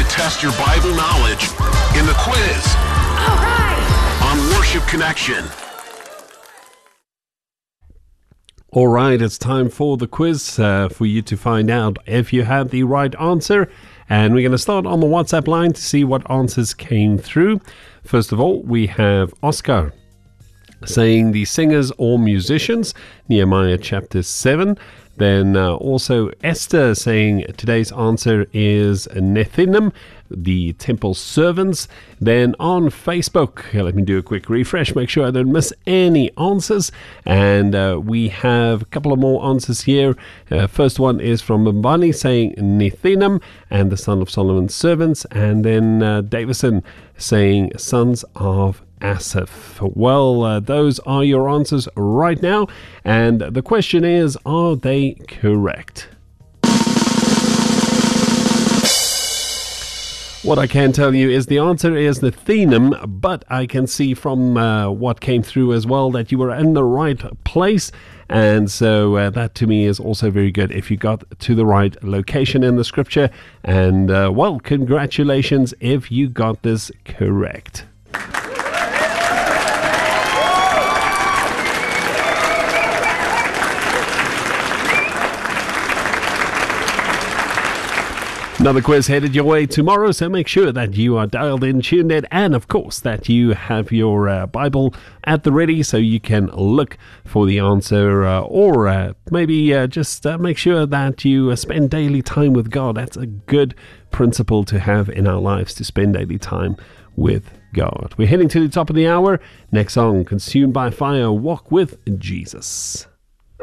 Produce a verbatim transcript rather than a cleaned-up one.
test your Bible knowledge in the quiz. All right. On Worship Connection. All right, it's time for the quiz uh, for you to find out if you had the right answer. And we're going to start on the WhatsApp line to see what answers came through. First of all, we have Oscar saying the singers or musicians, Nehemiah chapter seven. Then uh, also Esther saying today's answer is Nethinim, the temple servants. Then on Facebook, let me do a quick refresh, make sure I don't miss any answers. And uh, we have a couple of more answers here. Uh, first one is from Mbani saying Nethinim and the son of Solomon's servants. And then uh, Davison saying sons of Asaph. Well, uh, those are your answers right now. And the question is, are they correct? What I can tell you is the answer is Nethinim, but I can see from uh, what came through as well that you were in the right place. And so uh, that to me is also very good if you got to the right location in the scripture. And uh, well, congratulations if you got this correct. Another quiz headed your way tomorrow, so make sure that you are dialed in, tuned in, and of course that you have your uh, Bible at the ready so you can look for the answer, uh, or uh, maybe uh, just uh, make sure that you uh, spend daily time with God. That's a good principle to have in our lives, to spend daily time with God. We're heading to the top of the hour. Next song, Consumed by Fire, Walk with Jesus.